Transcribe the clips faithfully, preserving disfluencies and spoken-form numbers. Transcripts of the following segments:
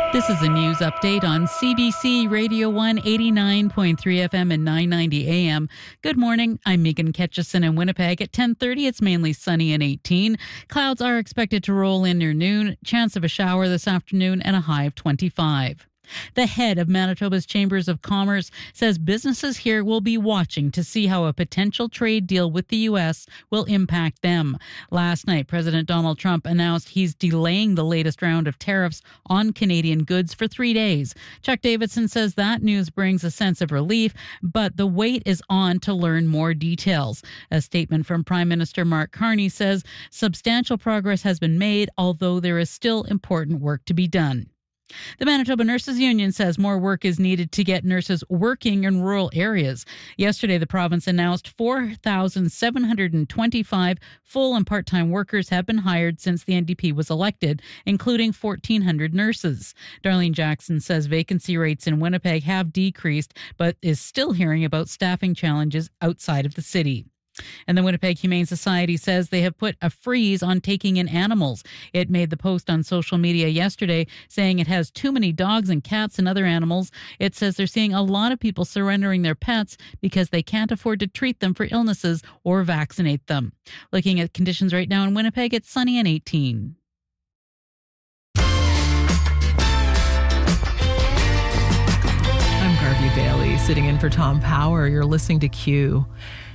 This is a news update on C B C Radio one eighty-nine point three F M and nine ninety A M. Good morning. I'm Megan Ketchison in Winnipeg. At ten thirty, it's mainly sunny and eighteen. Clouds are expected to roll in near noon. Chance of a shower this afternoon and a high of twenty-five. The head of Manitoba's Chambers of Commerce says businesses here will be watching to see how a potential trade deal with the U S will impact them. Last night, President Donald Trump announced he's delaying the latest round of tariffs on Canadian goods for three days. Chuck Davidson says that news brings a sense of relief, but the wait is on to learn more details. A statement from Prime Minister Mark Carney says substantial progress has been made, although there is still important work to be done. The Manitoba Nurses Union says more work is needed to get nurses working in rural areas. Yesterday, the province announced four thousand seven hundred twenty-five full and part-time workers have been hired since the N D P was elected, including fourteen hundred nurses. Darlene Jackson says vacancy rates in Winnipeg have decreased, but is still hearing about staffing challenges outside of the city. And the Winnipeg Humane Society says they have put a freeze on taking in animals. It made the post on social media yesterday saying it has too many dogs and cats and other animals. It says they're seeing a lot of people surrendering their pets because they can't afford to treat them for illnesses or vaccinate them. Looking at conditions right now in Winnipeg, it's sunny and eighteen. I'm Garvey Bailey, sitting in for Tom Power. You're listening to Q.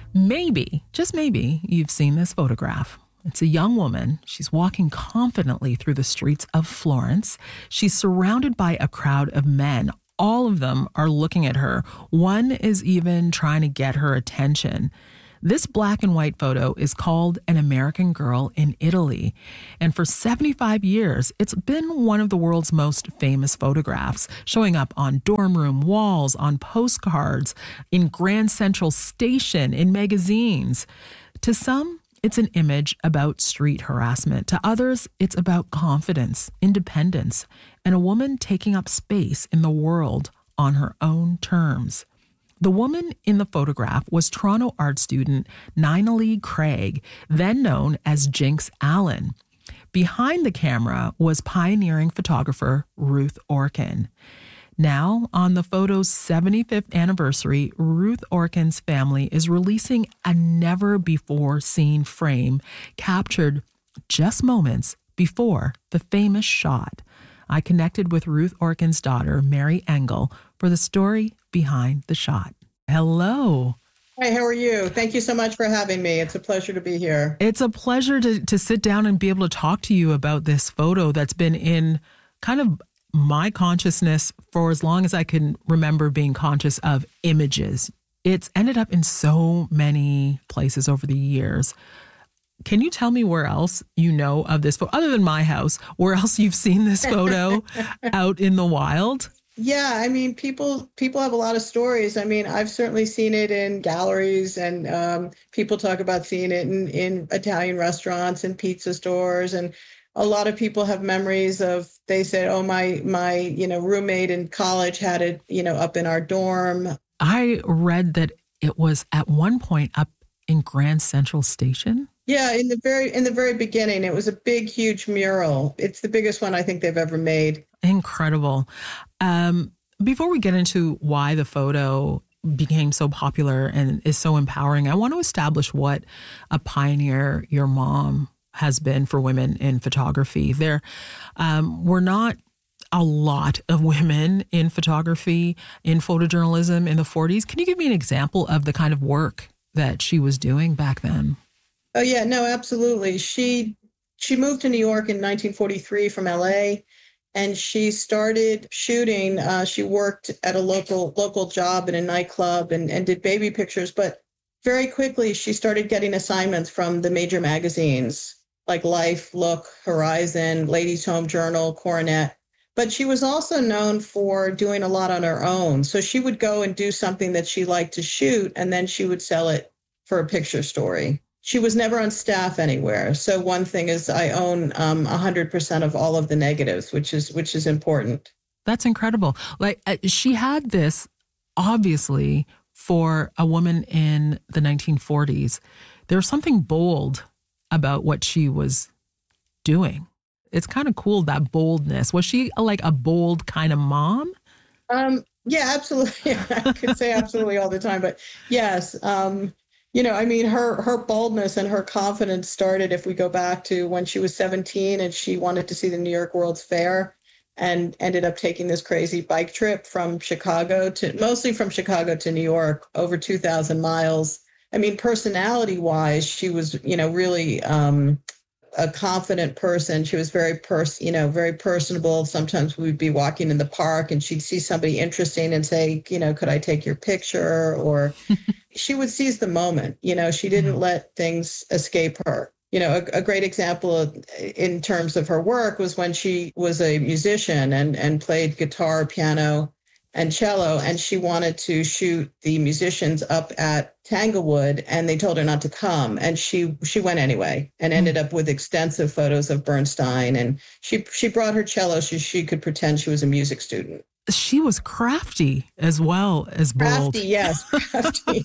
Maybe, just maybe, you've seen this photograph. It's a young woman. She's walking confidently through the streets of Florence. She's surrounded by a crowd of men. All of them are looking at her. One is even trying to get her attention. This black and white photo is called An American Girl in Italy. And for seventy-five years, it's been one of the world's most famous photographs, showing up on dorm room walls, on postcards, in Grand Central Station, in magazines. To some, it's an image about street harassment. To others, it's about confidence, independence, and a woman taking up space in the world on her own terms. The woman in the photograph was Toronto art student Nina-Lee Craig, then known as Jinx Allen. Behind the camera was pioneering photographer Ruth Orkin. Now, on the photo's seventy-fifth anniversary, Ruth Orkin's family is releasing a never-before-seen frame captured just moments before the famous shot. I connected with Ruth Orkin's daughter, Mary Engel, for the story behind the shot. Hello. Hi, how are you? Thank you so much for having me. It's a pleasure to be here. It's a pleasure to, to sit down and be able to talk to you about this photo that's been in kind of my consciousness for as long as I can remember being conscious of images. It's ended up in so many places over the years. Can you tell me where else you know of this photo, other than my house, where else you've seen this photo out in the wild? Yeah, I mean, people people have a lot of stories. I mean, I've certainly seen it in galleries, and um, people talk about seeing it in, in Italian restaurants and pizza stores. And a lot of people have memories of, they said, oh, my, my, you know, roommate in college had it, you know, up in our dorm. I read that it was at one point up in Grand Central Station. Yeah, in the very in the very beginning, it was a big, huge mural. It's the biggest one I think they've ever made. Incredible. Um, before we get into why the photo became so popular and is so empowering, I want to establish what a pioneer your mom has been for women in photography. There um, were not a lot of women in photography, in photojournalism in the forties. Can you give me an example of the kind of work that she was doing back then? Oh, yeah, no, absolutely. She she moved to New York in nineteen forty-three from L A, and she started shooting. Uh, she worked at a local local job in a nightclub and, and did baby pictures. But very quickly, she started getting assignments from the major magazines like Life, Look, Horizon, Ladies' Home Journal, Coronet. But she was also known for doing a lot on her own. So she would go and do something that she liked to shoot, and then she would sell it for a picture story. She was never on staff anywhere. So one thing is I own um, one hundred percent of all of the negatives, which is which is important. That's incredible. Like uh, she had this, obviously, for a woman in the nineteen forties. There was something bold about what she was doing. it's kind of cool, that boldness. Was she like a bold kind of mom? Um, yeah, absolutely. I could say absolutely all the time, but yes. Um, you know, I mean, her her boldness and her confidence started, if we go back to when she was seventeen and she wanted to see the New York World's Fair and ended up taking this crazy bike trip from Chicago to, mostly from Chicago to New York, over two thousand miles. I mean, personality wise, she was, you know, really um, a confident person. She was very pers, you know, very personable. Sometimes we'd be walking in the park and she'd see somebody interesting and say, you know, could I take your picture? Or she would seize the moment. You know, she didn't let things escape her. You know, a, a great example of, in terms of her work was when she was a musician and, and played guitar, piano, and cello, and she wanted to shoot the musicians up at Tanglewood, and they told her not to come, and she she went anyway, and ended up with extensive photos of Bernstein, and she she brought her cello so she could pretend she was a music student. She was crafty as well as bold. Crafty, yes, crafty.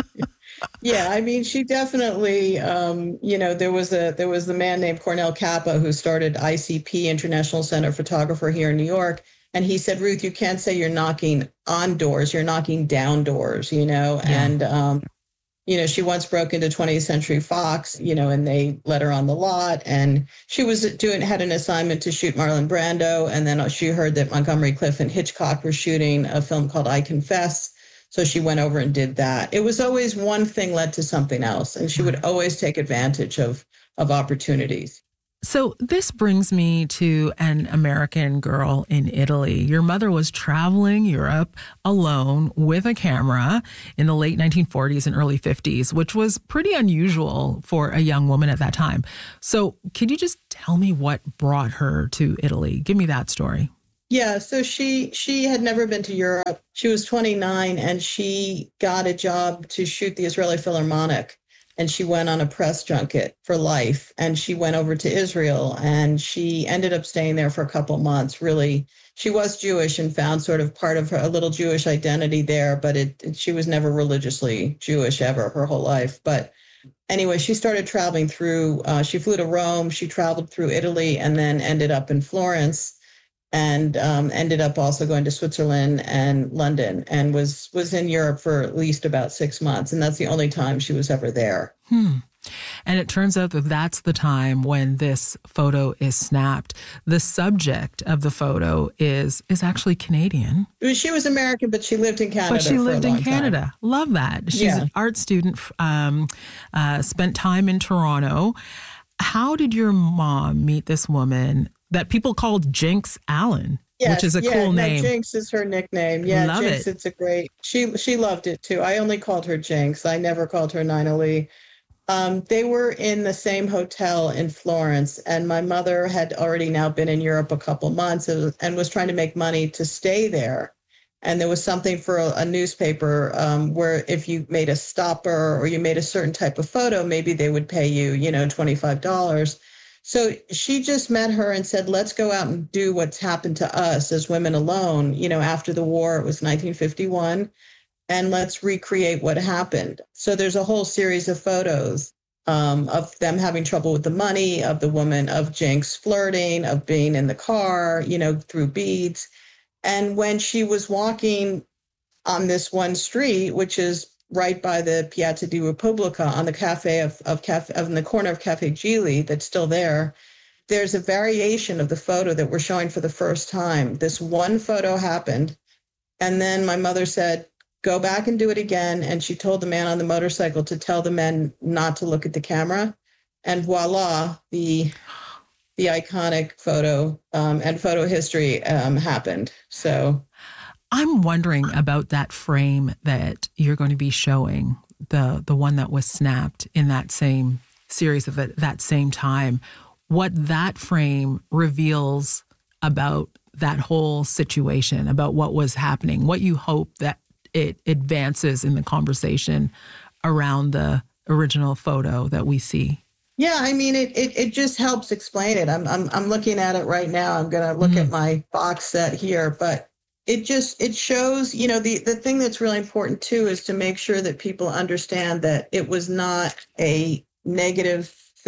Yeah, I mean, she definitely, um, you know, there was a there was the man named Cornell Kappa who started I C P, International Center Photographer, here in New York. And he said, Ruth, you can't say you're knocking on doors, you're knocking down doors, you know. Yeah. And, um, you know, she once broke into twentieth Century Fox, you know, and they let her on the lot. And she was doing, had an assignment to shoot Marlon Brando. And then she heard that Montgomery Clift and Hitchcock were shooting a film called I Confess. So she went over and did that. It was always one thing led to something else. And she would always take advantage of, of opportunities. So this brings me to an American girl in Italy. Your mother was traveling Europe alone with a camera in the late nineteen forties and early fifties, which was pretty unusual for a young woman at that time. So could you just tell me what brought her to Italy? Give me that story. Yeah, so she she had never been to Europe. She was twenty-nine and she got a job to shoot the Israeli Philharmonic. And she went on a press junket for life. And she went over to Israel and she ended up staying there for a couple months. Really, she was Jewish and found sort of part of her, a little Jewish identity there, but it, it she was never religiously Jewish ever her whole life. But anyway, she started traveling through, uh, she flew to Rome, she traveled through Italy and then ended up in Florence. And um, ended up also going to Switzerland and London and was was in Europe for at least about six months. And that's the only time she was ever there. Hmm. And it turns out that that's the time when this photo is snapped. The subject of the photo is is actually Canadian. She was American, but she lived in Canada. But she lived in Canada. Time. Love that. She's yeah. an art student, um, uh, spent time in Toronto. How did your mom meet this woman that people called Jinx Allen, yes, which is a yeah, cool no, name? Jinx is her nickname. Yeah, Love Jinx, it. It's a great, she she loved it too. I only called her Jinx. I never called her Nina Lee. Um, they were in the same hotel in Florence, and my mother had already now been in Europe a couple months and was trying to make money to stay there. And there was something for a, a newspaper um, where if you made a stopper or you made a certain type of photo, maybe they would pay you, you know, twenty-five dollars. So she just met her and said, let's go out and do what's happened to us as women alone. You know, after the war, it was nineteen fifty-one, and let's recreate what happened. So there's a whole series of photos um, of them having trouble with the money, of the woman, of Jinx flirting, of being in the car, you know, through beads. And when she was walking on this one street, which is right by the Piazza di Repubblica on the cafe of, of cafe of in the corner of Cafe Gigli that's still there, there's a variation of the photo that we're showing for the first time. This one photo happened. And then my mother said, go back and do it again. And she told the man on the motorcycle to tell the men not to look at the camera. And voila, the the iconic photo um, and photo history um, happened. So I'm wondering about that frame that you're going to be showing, the the one that was snapped in that same series of it, that same time, what that frame reveals about that whole situation, about what was happening, what you hope that it advances in the conversation around the original photo that we see. Yeah, I mean, it it, it just helps explain it. I'm I'm I'm looking at it right now. I'm going to look mm-hmm. at my box set here, but it just, it shows, you know, the, the thing that's really important too is to make sure that people understand that it was not a negative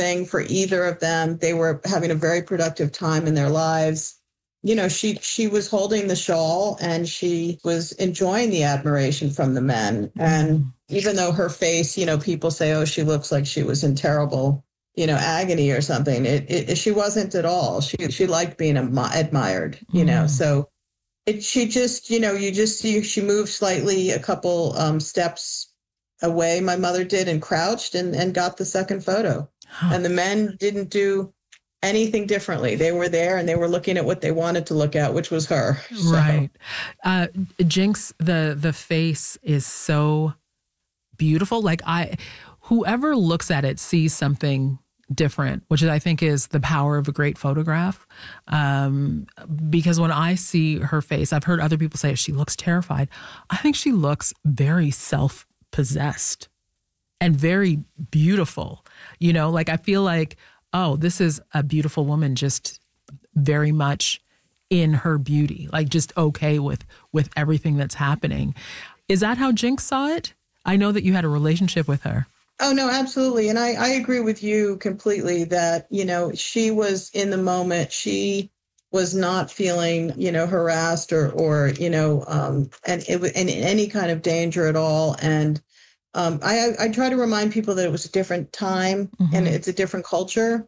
thing for either of them. They were having a very productive time in their lives. You know, she she was holding the shawl and she was enjoying the admiration from the men. And even though her face, you know, people say, oh, she looks like she was in terrible, you know, agony or something. It, it she wasn't at all. She she liked being admired, you know. Mm. So it she just, you know, you just see she moved slightly a couple um, steps away. My mother did and crouched and, and got the second photo. Huh. And the men didn't do anything differently. They were there and they were looking at what they wanted to look at, which was her. So. Right. Uh, Jinx, the the face is so beautiful. Like I, whoever looks at it sees something different, which I think is the power of a great photograph. Um, because when I see her face, I've heard other people say she looks terrified. I think she looks very self-possessed and very beautiful. You know, like I feel like, oh, this is a beautiful woman, just very much in her beauty, like just okay with with everything that's happening. Is that how Jinx saw it? I know that you had a relationship with her. Oh, no, absolutely. And I, I agree with you completely that, you know, she was in the moment. She was not feeling, you know, harassed or, or you know, um, and it was in any kind of danger at all. And um, I, I try to remind people that it was a different time mm-hmm. and it's a different culture,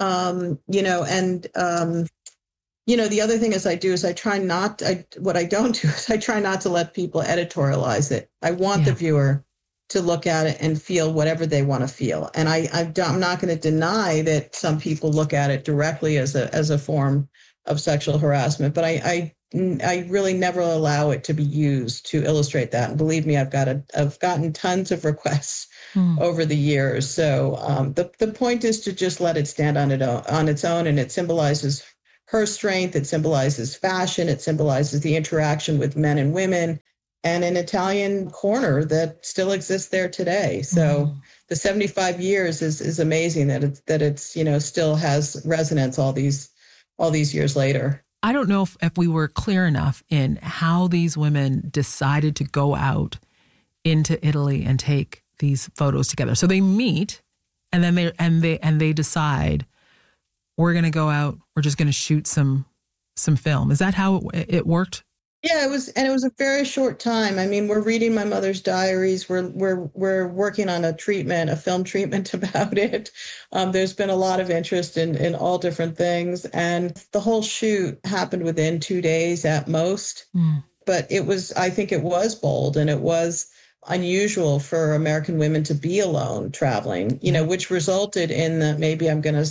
um, you know, and, um, you know, the other thing is I do is I try not, I, what I don't do is I try not to let people editorialize it. I want yeah. the viewer to look at it and feel whatever they want to feel. And I, I I'm not going to deny that some people look at it directly as a as a form of sexual harassment, but I I, I really never allow it to be used to illustrate that. And believe me, I've got a I've gotten tons of requests mm. over the years. So um, the the point is to just let it stand on it on its own, and it symbolizes her strength. It symbolizes fashion. It symbolizes the interaction with men and women. And an Italian corner that still exists there today. So mm. the seventy-five years is is amazing that it's that it's you know still has resonance all these all these years later. I don't know if, if we were clear enough in how these women decided to go out into Italy and take these photos together. So they meet, and then they and they and they decide we're going to go out. We're just going to shoot some some film. Is that how it, it worked? Yeah, it was, and it was a very short time. I mean, we're reading my mother's diaries. We're we're we're working on a treatment, a film treatment about it. Um, there's been a lot of interest in in all different things, and the whole shoot happened within two days at most. Mm. But it was, I think, it was bold, and it was unusual for American women to be alone traveling. You know, which resulted in the maybe I'm going to.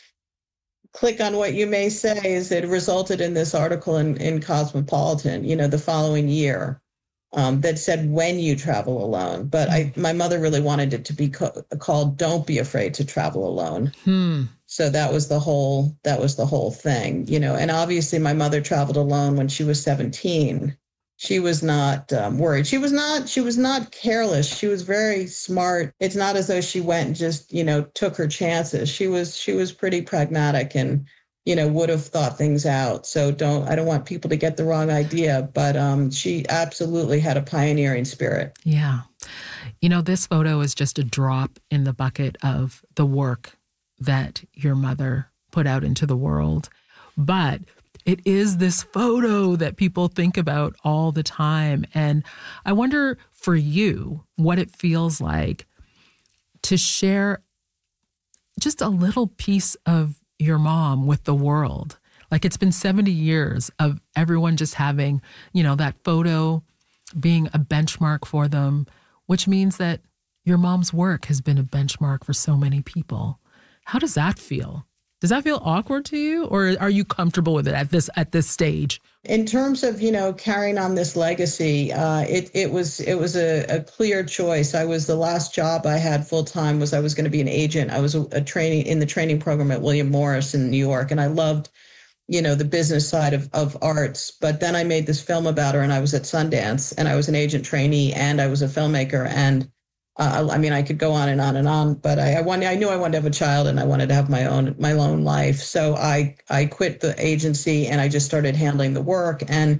click on what you may say is it resulted in this article in, in Cosmopolitan, you know, the following year um, that said, when you travel alone. But I, my mother really wanted it to be co- called Don't Be Afraid to Travel Alone. Hmm. So that was the whole, that was the whole thing, you know, and obviously my mother traveled alone when she was seventeen. She was not um, worried. She was not, she was not careless. She was very smart. It's not as though she went and just, you know, took her chances. She was, she was pretty pragmatic and, you know, would have thought things out. So don't, I don't want people to get the wrong idea, but um, she absolutely had a pioneering spirit. Yeah. You know, this photo is just a drop in the bucket of the work that your mother put out into the world. But it is this photo that people think about all the time. And I wonder for you what it feels like to share just a little piece of your mom with the world. Like it's been seventy years of everyone just having, you know, that photo being a benchmark for them, which means that your mom's work has been a benchmark for so many people. How does that feel? Does that feel awkward to you, or are you comfortable with it at this at this stage? In terms of, you know, carrying on this legacy, uh, it it was it was a, a clear choice. I was the last job I had full time was I was going to be an agent. I was a, a training in the training program at William Morris in New York, and I loved, you know, the business side of of arts. But then I made this film about her, and I was at Sundance, and I was an agent trainee, and I was a filmmaker, and Uh, I mean, I could go on and on and on, but I, I wanted, I knew I wanted to have a child and I wanted to have my own, my own life. So I, I quit the agency and I just started handling the work. And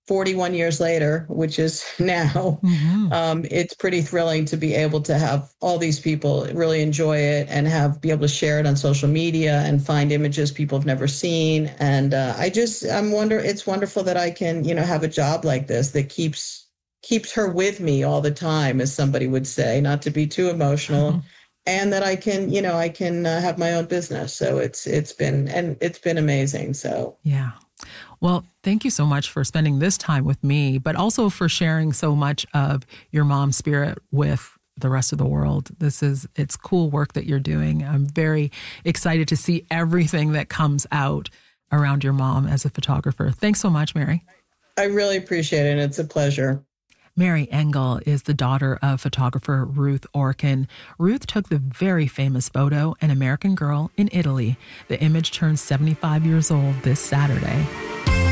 forty-one years later, which is now, mm-hmm. um, it's pretty thrilling to be able to have all these people really enjoy it and have be able to share it on social media and find images people have never seen. And uh, I just, I'm wonder, it's wonderful that I can, you know, have a job like this that keeps keeps her with me all the time, as somebody would say, not to be too emotional. Mm-hmm. And that I can, you know, I can uh, have my own business. So it's it's been and it's been amazing. So yeah. Well, thank you so much for spending this time with me, but also for sharing so much of your mom's spirit with the rest of the world. This is, it's cool work that you're doing. I'm very excited to see everything that comes out around your mom as a photographer. Thanks so much, Mary. I really appreciate it. And it's a pleasure. Mary Engel is the daughter of photographer Ruth Orkin. Ruth took the very famous photo, An American Girl in Italy. The image turns seventy-five years old this Saturday.